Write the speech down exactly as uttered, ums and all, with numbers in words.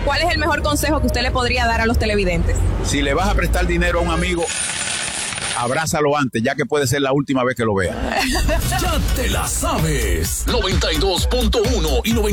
¿cuál es el mejor consejo que usted le podría dar a los televidentes? Si le vas a prestar dinero a un amigo, abrázalo antes, ya que puede ser la última vez que lo vea. Ya te la sabes. noventa y dos punto uno y noventa